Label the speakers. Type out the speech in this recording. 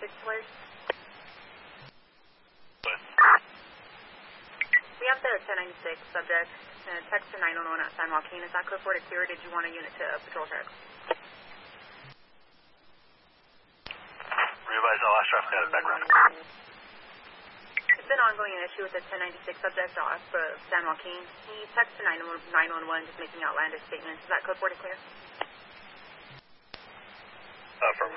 Speaker 1: 1096 cleared.
Speaker 2: What?
Speaker 1: We have the 1096 subject, text to 911 at San Joaquin. Is that code 4 to clear, or did you want a unit to patrol truck?
Speaker 2: Revise all last traffic out of background.
Speaker 1: It's been ongoing an issue with the 1096 subject off of San Joaquin. He texted 911 just making outlandish statements. Is that code 4 to clear?
Speaker 2: From